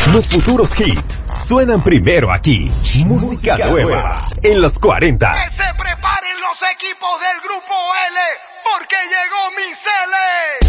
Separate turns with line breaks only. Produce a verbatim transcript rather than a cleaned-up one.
Los futuros hits suenan primero aquí. Música, Música nueva, nueva en los cuarenta.
Que se preparen los equipos del Grupo L, porque llegó mi Cele.